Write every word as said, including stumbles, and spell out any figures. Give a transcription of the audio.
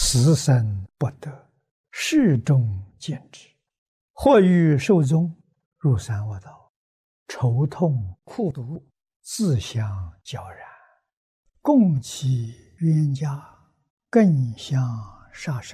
死生不得，世中见之。或欲寿终，入三恶道，愁痛苦毒，自相交然，共起冤家，更相杀生。